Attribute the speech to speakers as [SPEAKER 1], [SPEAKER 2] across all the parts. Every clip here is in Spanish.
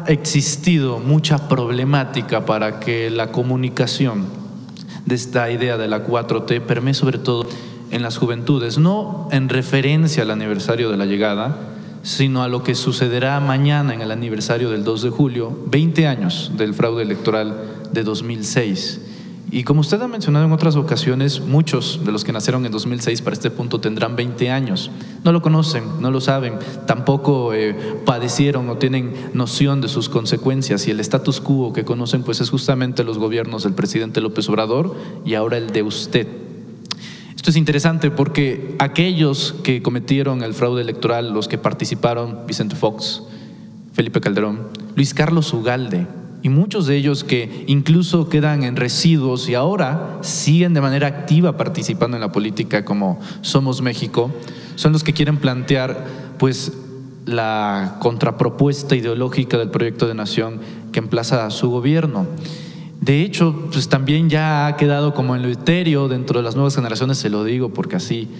[SPEAKER 1] existido mucha problemática para que la comunicación de esta idea de la 4T permee sobre todo en las juventudes, no en referencia al aniversario de la llegada, sino a lo que sucederá mañana en el aniversario del 2 de julio, 20 años del fraude electoral de 2006. Y como usted ha mencionado en otras ocasiones, muchos de los que nacieron en 2006 para este punto tendrán 20 años. No lo conocen, no lo saben, tampoco padecieron o tienen noción de sus consecuencias, y el status quo que conocen pues es justamente los gobiernos del presidente López Obrador y ahora el de usted. Esto es interesante porque aquellos que cometieron el fraude electoral, los que participaron, Vicente Fox, Felipe Calderón, Luis Carlos Ugalde, y muchos de ellos que incluso quedan en residuos y ahora siguen de manera activa participando en la política como Somos México, son los que quieren plantear pues la contrapropuesta ideológica del proyecto de nación que emplaza a su gobierno. De hecho, pues también ya ha quedado como en lo etéreo dentro de las nuevas generaciones, se lo digo porque así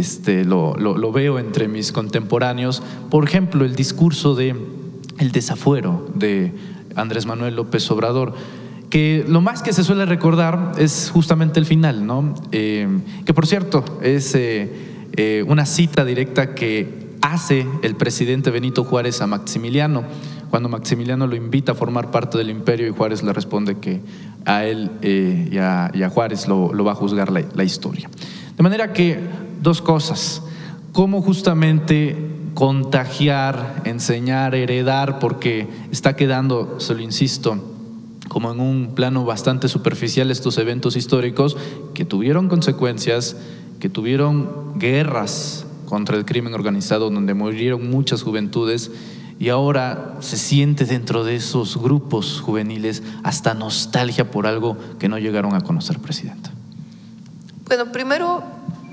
[SPEAKER 1] lo veo entre mis contemporáneos. Por ejemplo, el discurso de el desafuero de Andrés Manuel López Obrador, que lo más que se suele recordar es justamente el final, ¿no? Que por cierto es una cita directa que hace el presidente Benito Juárez a Maximiliano, cuando Maximiliano lo invita a formar parte del imperio, y Juárez le responde que a él y a Juárez lo va a juzgar la historia. De manera que dos cosas: cómo justamente contagiar, enseñar, heredar, porque está quedando, se lo insisto, como en un plano bastante superficial estos eventos históricos que tuvieron consecuencias, que tuvieron guerras contra el crimen organizado donde murieron muchas juventudes, y ahora se siente dentro de esos grupos juveniles hasta nostalgia por algo que no llegaron a conocer, Presidenta.
[SPEAKER 2] Bueno, primero,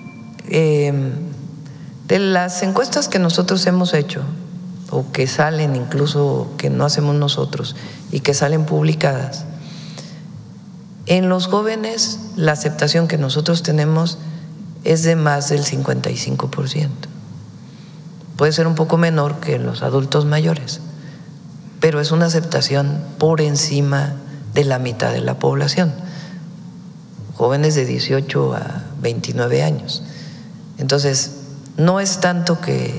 [SPEAKER 2] de las encuestas que nosotros hemos hecho, o que salen incluso, que no hacemos nosotros, y que salen publicadas, en los jóvenes la aceptación que nosotros tenemos es de más del 55%. Puede ser un poco menor que en los adultos mayores, pero es una aceptación por encima de la mitad de la población, jóvenes de 18 a 29 años. Entonces, no es tanto que